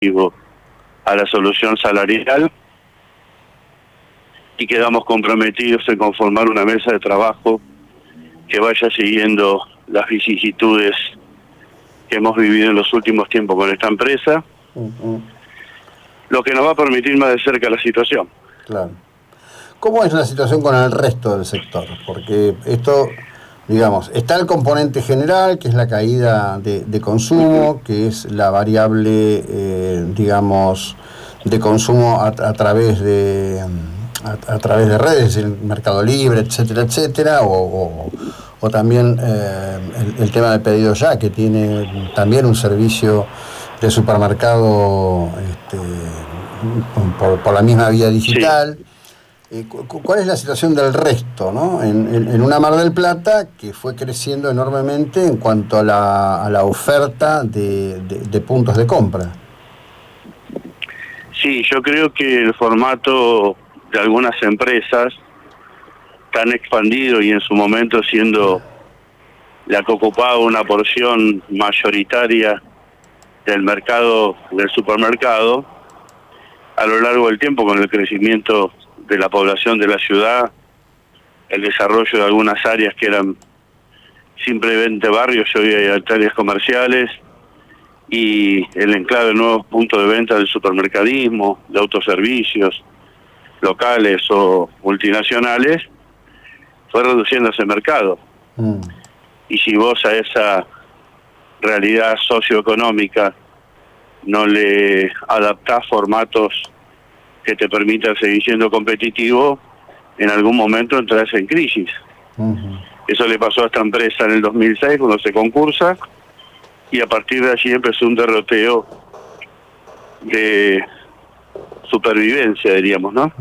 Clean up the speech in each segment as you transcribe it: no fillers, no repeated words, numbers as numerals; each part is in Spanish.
a la solución salarial y quedamos comprometidos en conformar una mesa de trabajo que vaya siguiendo las vicisitudes que hemos vivido en los últimos tiempos con esta empresa, lo que nos va a permitir más de cerca la situación. Claro. ¿Cómo es la situación con el resto del sector? Porque esto, digamos, está el componente general, que es la caída de consumo, que es la variable, digamos, de consumo a través de redes, el Mercado Libre, etcétera, etcétera, o también el tema de pedido ya, que tiene también un servicio de supermercado por la misma vía digital. Sí. ¿Cuál es la situación del resto, ¿no? En una Mar del Plata que fue creciendo enormemente en cuanto a la oferta de puntos de compra? Sí, yo creo que el formato de algunas empresas tan expandido y en su momento siendo la que ocupaba una porción mayoritaria del mercado, del supermercado, a lo largo del tiempo con el crecimiento de la población de la ciudad, el desarrollo de algunas áreas que eran simplemente barrios, hoy hay áreas comerciales, y el enclave de nuevos puntos de venta del supermercadismo, de autoservicios, locales o multinacionales, fue reduciendo ese mercado. Y si vos a esa realidad socioeconómica no le adaptás formatos que te permitan seguir siendo competitivo, en algún momento entras en crisis. Eso le pasó a esta empresa en el 2006 cuando se concursa, y a partir de allí empezó un derroteo de supervivencia, diríamos, ¿no?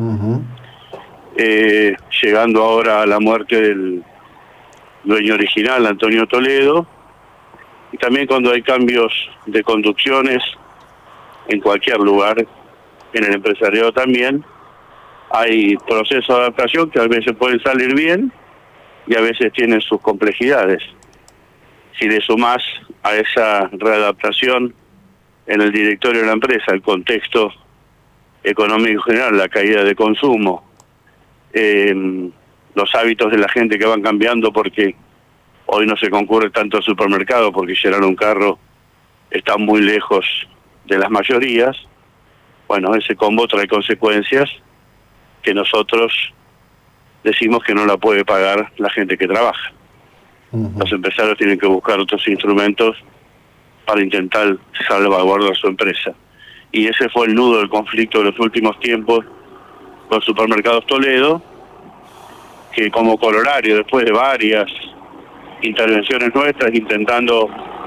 Llegando ahora a la muerte del dueño original, Antonio Toledo, y también cuando hay cambios de conducciones en cualquier lugar, en el empresariado también, hay procesos de adaptación que a veces pueden salir bien y a veces tienen sus complejidades. Si le sumás a esa readaptación en el directorio de la empresa, el contexto económico general, la caída de consumo, los hábitos de la gente que van cambiando porque hoy no se concurre tanto al supermercado porque llenar un carro está muy lejos de las mayorías, bueno, ese combo trae consecuencias que nosotros decimos que no la puede pagar la gente que trabaja. Los empresarios tienen que buscar otros instrumentos para intentar salvaguardar su empresa. Y ese fue el nudo del conflicto de los últimos tiempos con Supermercados Toledo, que como corolario, después de varias intervenciones nuestras, intentando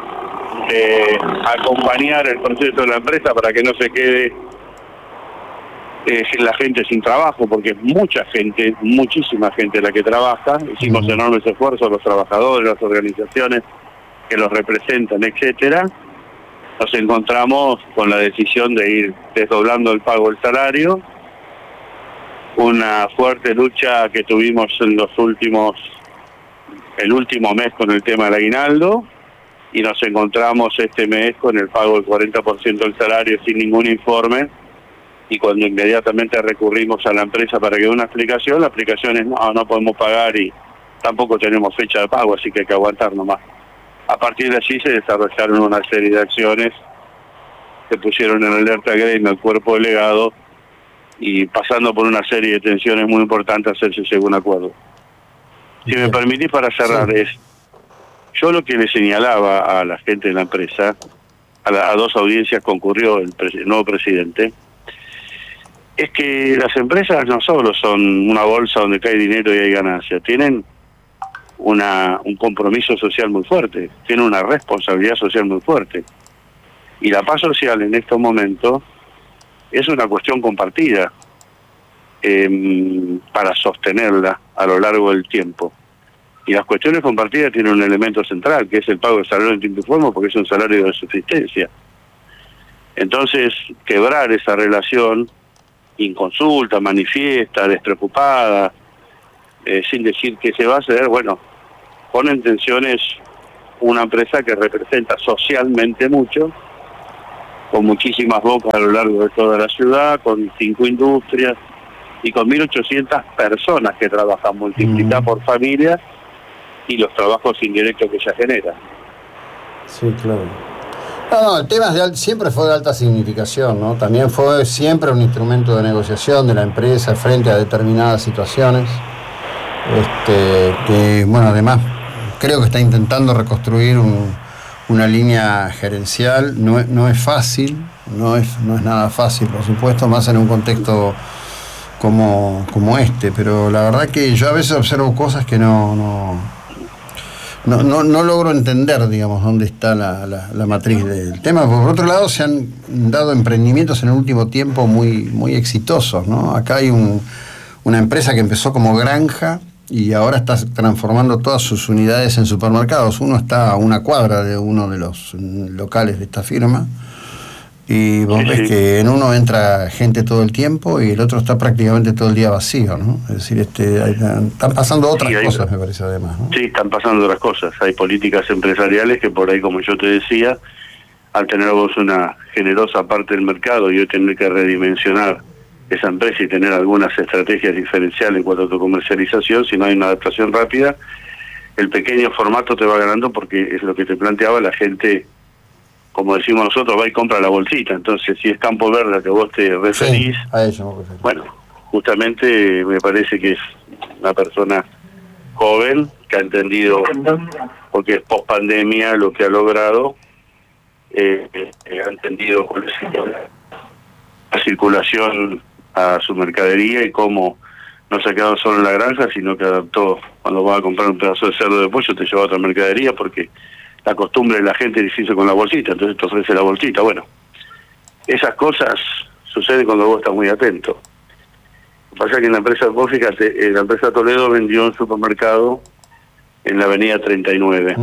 acompañar el proceso de la empresa para que no se quede la gente sin trabajo, porque es mucha gente, muchísima gente la que trabaja. Hicimos enormes esfuerzos, los trabajadores, las organizaciones que los representan, etcétera. Nos encontramos con la decisión de ir desdoblando el pago del salario, una fuerte lucha que tuvimos en el último mes con el tema del aguinaldo, y nos encontramos este mes con el pago del 40% del salario sin ningún informe, y cuando inmediatamente recurrimos a la empresa para que dé una explicación, la explicación es no podemos pagar y tampoco tenemos fecha de pago, así que hay que aguantar nomás. A partir de allí se desarrollaron una serie de acciones que pusieron en alerta a gremio, al cuerpo delegado, y pasando por una serie de tensiones muy importantes hacerse según acuerdo. Si me permitís para cerrar, sí. Yo lo que le señalaba a la gente de la empresa, a dos audiencias concurrió el nuevo presidente, es que las empresas no solo son una bolsa donde cae dinero y hay ganancia, tienen un compromiso social muy fuerte, tienen una responsabilidad social muy fuerte. Y la paz social en estos momentos es una cuestión compartida para sostenerla a lo largo del tiempo. Y las cuestiones compartidas tienen un elemento central, que es el pago del salario en tiempo y forma, porque es un salario de subsistencia. Entonces, quebrar esa relación inconsulta, manifiesta, despreocupada, sin decir que se va a hacer, bueno, pone en tensiones una empresa que representa socialmente mucho con muchísimas bocas a lo largo de toda la ciudad, con 5 industrias y con 1.800 personas que trabajan, multiplicadas por familias y los trabajos indirectos que ella genera. Sí, claro. No, el tema siempre fue de alta significación, ¿no? También fue siempre un instrumento de negociación de la empresa frente a determinadas situaciones. Que, bueno, además creo que está intentando reconstruir una línea gerencial. No es fácil, no es nada fácil, por supuesto, más en un contexto como este, pero la verdad que yo a veces observo cosas que no logro entender, digamos, dónde está la matriz del tema. Por otro lado, se han dado emprendimientos en el último tiempo muy exitosos, ¿no? Acá hay una empresa que empezó como granja y ahora está transformando todas sus unidades en supermercados. Uno está a una cuadra de uno de los locales de esta firma y vos ves que en uno entra gente todo el tiempo y el otro está prácticamente todo el día vacío, ¿no? Es decir, están pasando otras cosas, me parece, además, ¿no? Sí, están pasando otras cosas. Hay políticas empresariales que por ahí, como yo te decía, al tener vos una generosa parte del mercado y hoy tener que redimensionar esa empresa y tener algunas estrategias diferenciales en cuanto a tu comercialización, si no hay una adaptación rápida, el pequeño formato te va ganando, porque es lo que te planteaba, la gente, como decimos nosotros, va y compra la bolsita. Entonces, si es Campo Verde a que vos te referís, sí, a eso me refiero. Bueno, justamente me parece que es una persona joven que ha entendido, porque es post pandemia lo que ha logrado, ha entendido cuál es la circulación a su mercadería y cómo no se ha quedado solo en la granja, sino que adaptó. Cuando vas a comprar un pedazo de cerdo de pollo, te lleva a otra mercadería, porque la costumbre de la gente es irse con la bolsita, entonces te ofrece la bolsita. Bueno, esas cosas suceden cuando vos estás muy atento. Lo que pasa es que en la empresa, vos fíjate, la empresa Toledo vendió un supermercado en la avenida 39,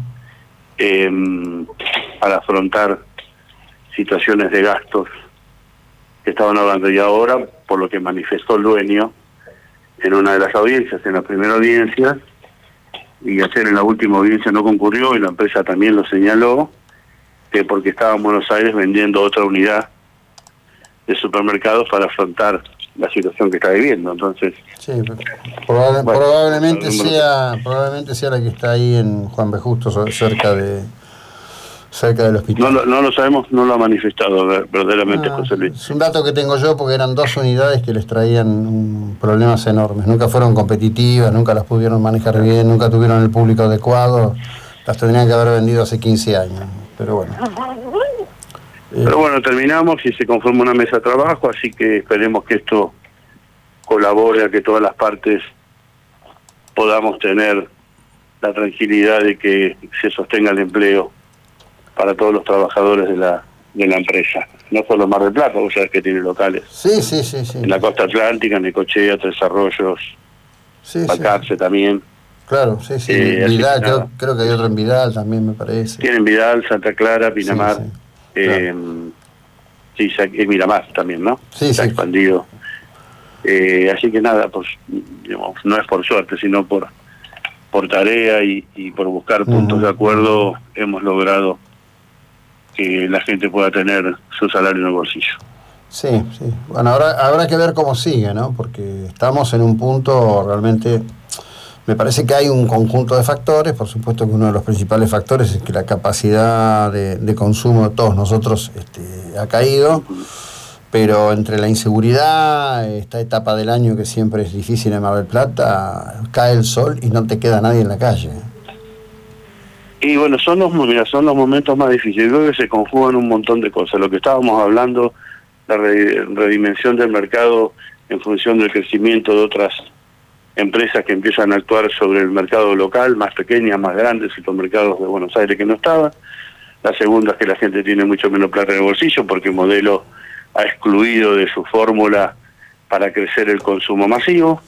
al afrontar situaciones de gastos que estaban hablando, y ahora, por lo que manifestó el dueño en una de las audiencias, en la primera audiencia, y ayer en la última audiencia no concurrió, y la empresa también lo señaló, que porque estaba en Buenos Aires vendiendo otra unidad de supermercados para afrontar la situación que está viviendo. Entonces, sí, probablemente sea la que está ahí en Juan B. Justo, cerca del hospital. No lo sabemos, no lo ha manifestado verdaderamente José Luis. Es un dato que tengo yo, porque eran 2 unidades que les traían problemas enormes. Nunca fueron competitivas, nunca las pudieron manejar bien, nunca tuvieron el público adecuado. Las tendrían que haber vendido hace 15 años. Pero bueno. Pero bueno, terminamos y se conforma una mesa de trabajo, así que esperemos que esto colabore a que todas las partes podamos tener la tranquilidad de que se sostenga el empleo para todos los trabajadores de la empresa. No solo Mar del Plata, vos sabés que tiene locales. Sí. En la costa atlántica, en Necochea, Tres Arroyos, Balcarce también. Claro, sí. Vidal, creo que hay otro en Vidal también, me parece. Tienen Vidal, Santa Clara, Pinamar. Claro. Sí, Miramar también, ¿no? Sí, está expandido. Así que nada, pues, digamos, no es por suerte, sino por tarea y por buscar puntos de acuerdo, hemos logrado que la gente pueda tener su salario en el bolsillo. Sí. Bueno, ahora habrá que ver cómo sigue, ¿no? Porque estamos en un punto realmente. Me parece que hay un conjunto de factores. Por supuesto que uno de los principales factores es que la capacidad de consumo de todos nosotros ha caído, pero entre la inseguridad, esta etapa del año que siempre es difícil en Mar del Plata, cae el sol y no te queda nadie en la calle. Y bueno, son los momentos más difíciles. Creo que se conjugan un montón de cosas. Lo que estábamos hablando, la redimensión del mercado en función del crecimiento de otras empresas que empiezan a actuar sobre el mercado local, más pequeñas, más grandes, supermercados de Buenos Aires que no estaban. La segunda es que la gente tiene mucho menos plata en el bolsillo porque el modelo ha excluido de su fórmula para crecer el consumo masivo.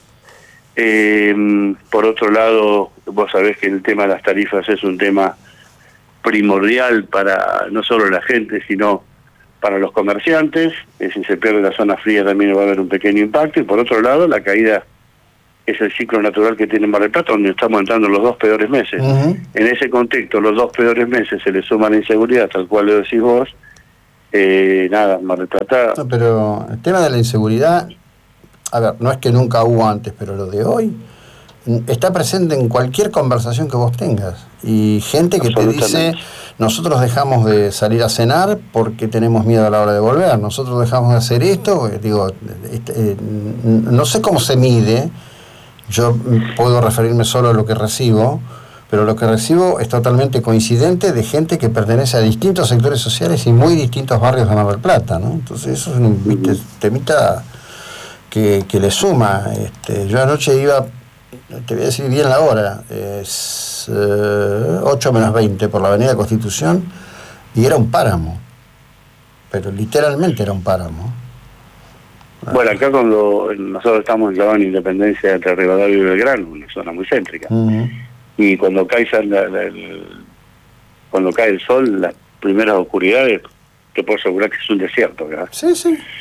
Por otro lado, vos sabés que el tema de las tarifas es un tema primordial para no solo la gente, sino para los comerciantes. Si se pierde la zona fría también va a haber un pequeño impacto. Y por otro lado, la caída es el ciclo natural que tiene Mar del Plata, donde estamos entrando los 2 peores meses. En ese contexto, los 2 peores meses se le suman inseguridad, tal cual lo decís vos, Nada, Mar del Plata. No, pero el tema de la inseguridad, a ver, no es que nunca hubo antes, pero lo de hoy está presente en cualquier conversación que vos tengas. Y gente que te dice, nosotros dejamos de salir a cenar porque tenemos miedo a la hora de volver, nosotros dejamos de hacer esto, digo, no sé cómo se mide, yo puedo referirme solo a lo que recibo, pero lo que recibo es totalmente coincidente de gente que pertenece a distintos sectores sociales y muy distintos barrios de Mar del Plata, ¿no? Entonces eso es un temita que le suma. Yo anoche iba, te voy a decir bien la hora, es 8 menos 20 por la avenida Constitución, y era un páramo, pero literalmente era un páramo. Bueno, acá cuando nosotros estamos enclavados en Independencia entre Rivadavia y Belgrano, una zona muy céntrica, y cuando cae el sol, las primeras oscuridades, te puedo asegurar que es un desierto, ¿verdad? Sí.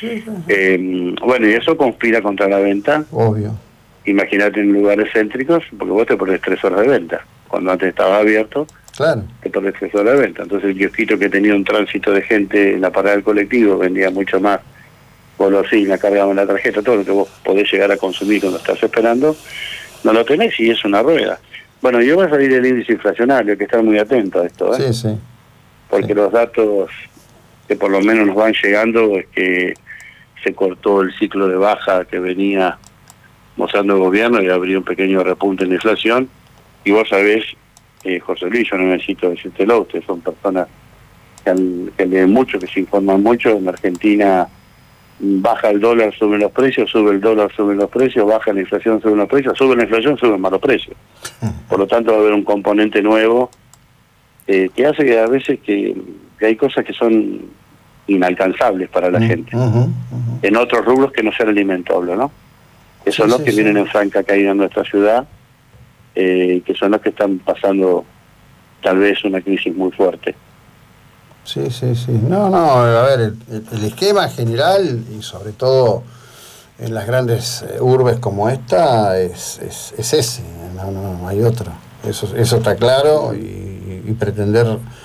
Bueno, y eso conspira contra la venta. Obvio. Imagínate en lugares céntricos, porque vos te pones 3 horas de venta. Cuando antes estaba abierto, claro, te pones 3 horas de venta. Entonces el kiosquito que tenía un tránsito de gente en la parada del colectivo vendía mucho más golosina, cargaban la tarjeta, todo lo que vos podés llegar a consumir cuando estás esperando, no lo tenés y es una rueda. Bueno, yo voy a salir del índice inflacionario, hay que estar muy atento a esto, ¿eh? Sí. Porque los datos que por lo menos nos van llegando es que se cortó el ciclo de baja que venía mostrando el gobierno y habría un pequeño repunte en la inflación. Y vos sabés, José Luis, yo no necesito decírtelo, ustedes son personas que leen mucho, que se informan mucho. En Argentina baja el dólar, suben los precios, sube el dólar, suben los precios, baja la inflación, suben los precios, sube la inflación, suben más los precios. Por lo tanto va a haber un componente nuevo que hace que a veces que hay cosas que son inalcanzables para la gente. En otros rubros que no sea el alimento, hablo, ¿no? Que son los que vienen en franca caída en nuestra ciudad, que son los que están pasando tal vez una crisis muy fuerte. Sí. No, a ver, el esquema general, y sobre todo en las grandes urbes como esta, es ese, no hay otro. Eso está claro, y pretender...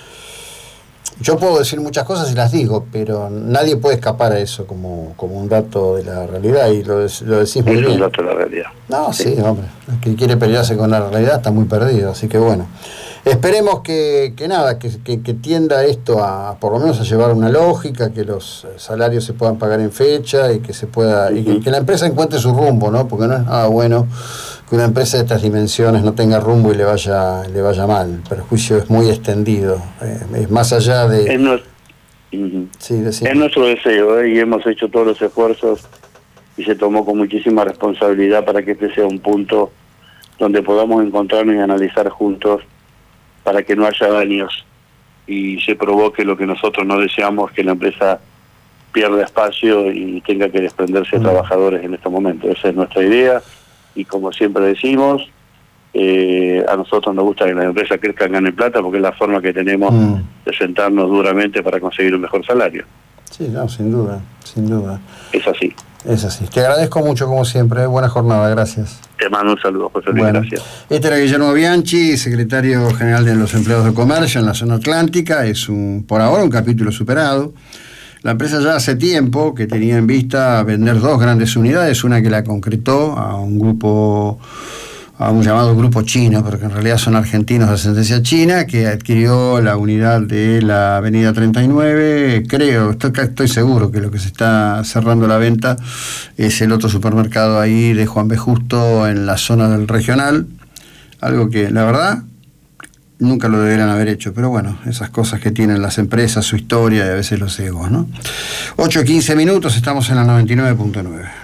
Yo puedo decir muchas cosas y las digo, pero nadie puede escapar a eso como un dato de la realidad, y lo decís muy bien. Es un dato de la realidad. No, sí, hombre, el que quiere pelearse con la realidad está muy perdido, así que bueno. Esperemos que tienda esto a por lo menos a llevar una lógica, que los salarios se puedan pagar en fecha y que se pueda y que la empresa encuentre su rumbo, ¿no? Porque no es nada bueno que una empresa de estas dimensiones no tenga rumbo y le vaya mal. El perjuicio es muy extendido, es más allá de... Es nuestro deseo, y hemos hecho todos los esfuerzos y se tomó con muchísima responsabilidad para que este sea un punto donde podamos encontrarnos y analizar juntos para que no haya daños y se provoque lo que nosotros no deseamos, que la empresa pierda espacio y tenga que desprenderse de trabajadores en este momento. Esa es nuestra idea, y como siempre decimos, a nosotros nos gusta que las empresas crezcan, ganen plata, porque es la forma que tenemos de sentarnos duramente para conseguir un mejor salario. Sí, no, sin duda. Es así. Te agradezco mucho, como siempre. Buena jornada, gracias. Te mando un saludo, José Luis, gracias. Este era Guillermo Bianchi, secretario general de los empleados de comercio en la zona atlántica. Es por ahora un capítulo superado. La empresa ya hace tiempo que tenía en vista vender 2 grandes unidades, una que la concretó a un llamado grupo chino, pero que en realidad son argentinos de ascendencia china, que adquirió la unidad de la avenida 39, estoy seguro que lo que se está cerrando la venta es el otro supermercado ahí de Juan B. Justo en la zona del Regional, algo que la verdad nunca lo deberían haber hecho, pero bueno, esas cosas que tienen las empresas, su historia y a veces los egos, ¿no? 8:15, estamos en la 99.9.